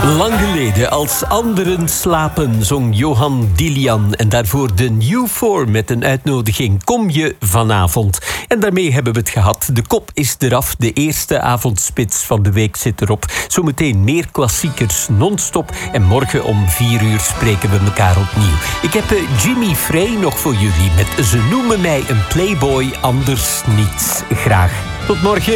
Lang geleden, als anderen slapen, zong Johan Dilian. En daarvoor de New Four met een uitnodiging. Kom je vanavond? En daarmee hebben we het gehad. De kop is eraf. De eerste avondspits van de week zit erop. Zometeen meer klassiekers non-stop. En morgen om 4 uur spreken we elkaar opnieuw. Ik heb Jimmy Frey nog voor jullie met Ze noemen mij een playboy, anders niets. Graag. Tot morgen.